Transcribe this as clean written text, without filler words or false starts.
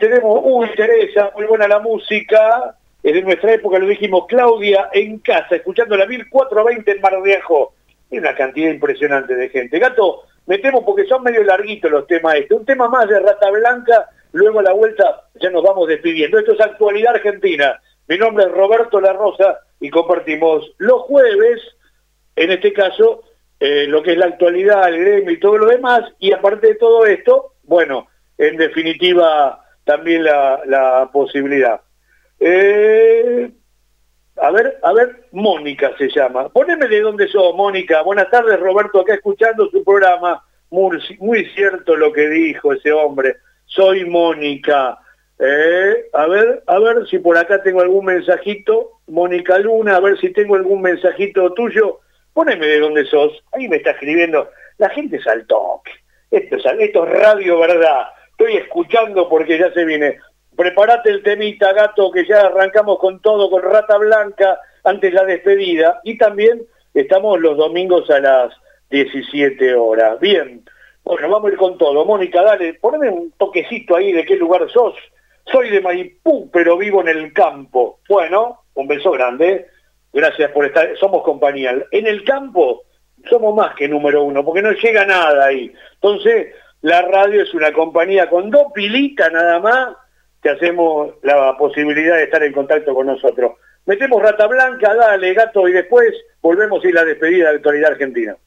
tenemos, Teresa, muy buena la música, es de nuestra época, lo dijimos, Claudia en casa, escuchando la 1420 en Mar de Ajó. Hay una cantidad impresionante de gente. Gato, metemos porque son medio larguitos los temas un tema más de Rata Blanca, luego a la vuelta ya nos vamos despidiendo. Esto es Actualidad Argentina. Mi nombre es Roberto La Rosa y compartimos los jueves, en este caso, lo que es la actualidad, el gremio y todo lo demás, y aparte de todo esto, bueno, en definitiva, también la posibilidad. A ver, Mónica se llama. Poneme de dónde sos, Mónica. Buenas tardes, Roberto, acá escuchando su programa. Muy cierto lo que dijo ese hombre. Soy Mónica. A ver si por acá tengo algún mensajito. Mónica Luna, a ver si tengo algún mensajito tuyo. Poneme de dónde sos. Ahí me está escribiendo. La gente es al toque. Esto es radio, ¿verdad? Estoy escuchando porque ya se viene. Prepárate el temita, Gato, que ya arrancamos con todo, con Rata Blanca, antes la despedida. Y también estamos los domingos a las 17 horas. Bien, bueno, vamos a ir con todo. Mónica, dale, poneme un toquecito ahí de qué lugar sos. Soy de Maipú, pero vivo en el campo. Bueno, un beso grande. Gracias por estar. Somos compañía. En el campo somos más que número uno, porque no llega nada ahí. Entonces, la radio es una compañía con 2 pilitas nada más, que hacemos la posibilidad de estar en contacto con nosotros. Metemos Rata Blanca, dale, Gato, y después volvemos a ir a la despedida de Actualidad Argentina.